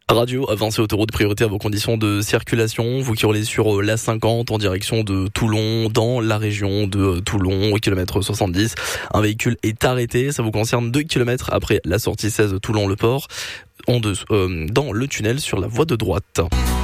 Radio, avancée autoroute, priorité à vos conditions de circulation. Vous qui roulez sur la 50 en direction de Toulon, dans la région de Toulon, au kilomètre 70. Un véhicule est arrêté. Ça vous concerne 2 km après la sortie 16 Toulon-le-Port, dans le tunnel sur la voie de droite.